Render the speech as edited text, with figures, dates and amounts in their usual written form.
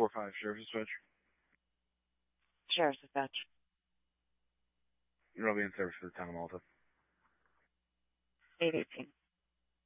4-5 Sheriff's Dispatch. Sheriff's Dispatch. You're all being service for the town of Malta. 818.